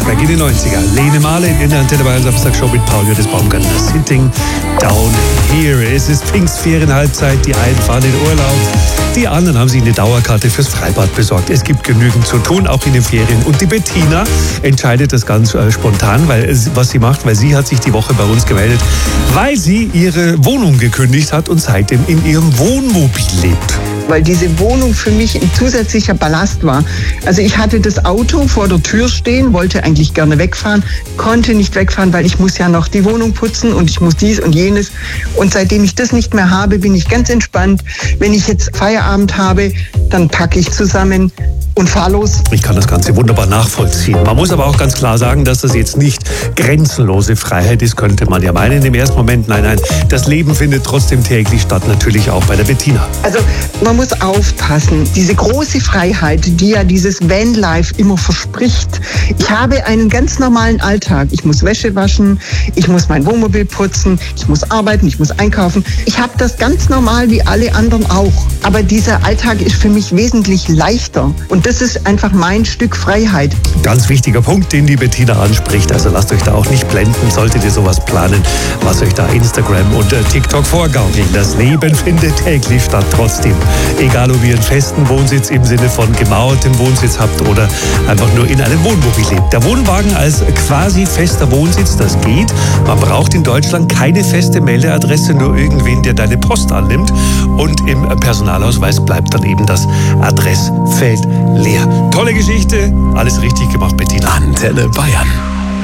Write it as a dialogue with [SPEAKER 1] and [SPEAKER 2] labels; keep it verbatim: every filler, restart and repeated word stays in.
[SPEAKER 1] Back in die neunziger. Lene Marlin in der Antenne Bayern Samstag-Show mit Paul Johannes Baumgartner. Sitting down here. Es ist Pfingstferienhalbzeit. Die einen fahren in Urlaub. Die anderen haben sich eine Dauerkarte fürs Freibad besorgt. Es gibt genügend zu tun, auch in den Ferien. Und die Bettina entscheidet das ganz äh, spontan, weil, äh, was sie macht, weil sie hat sich die Woche bei uns gemeldet, weil sie ihre Wohnung gekündigt hat und seitdem in ihrem Wohnmobil lebt.
[SPEAKER 2] Weil diese Wohnung für mich ein zusätzlicher Ballast war. Also ich hatte das Auto vor der Tür stehen, wollte eigentlich gerne wegfahren, konnte nicht wegfahren, weil ich muss ja noch die Wohnung putzen und ich muss dies und jenes. Und seitdem ich das nicht mehr habe, bin ich ganz entspannt. Wenn ich jetzt Feierabend habe, dann packe ich zusammen und fahr los.
[SPEAKER 1] Ich kann das Ganze wunderbar nachvollziehen. Man muss aber auch ganz klar sagen, dass das jetzt nicht grenzenlose Freiheit ist, könnte man ja meinen im ersten Moment. Nein, nein, das Leben findet trotzdem täglich statt, natürlich auch bei der Bettina.
[SPEAKER 2] Also man muss aufpassen, diese große Freiheit, die ja dieses Vanlife immer verspricht. Ich habe einen ganz normalen Alltag. Ich muss Wäsche waschen, ich muss mein Wohnmobil putzen, ich muss arbeiten, ich muss einkaufen. Ich habe das ganz normal wie alle anderen auch. Aber dieser Alltag ist für mich wesentlich leichter. Und das ist einfach mein Stück Freiheit.
[SPEAKER 1] Ganz wichtiger Punkt, den die Bettina anspricht. Also lasst euch da auch nicht blenden, solltet ihr sowas planen, was euch da Instagram und äh, TikTok vorgaukeln. Das Leben findet täglich statt trotzdem. Egal, ob ihr einen festen Wohnsitz im Sinne von gemauertem Wohnsitz habt oder einfach nur in einem Wohnmobil lebt. Der Wohnwagen als quasi fester Wohnsitz, das geht. Man braucht in Deutschland keine feste Meldeadresse, nur irgendwen, der deine Post annimmt. Und im Personalausweis bleibt dann eben das Adressfeld leer. Tolle Geschichte, alles richtig gemacht, Bettina.
[SPEAKER 3] Antenne Bayern.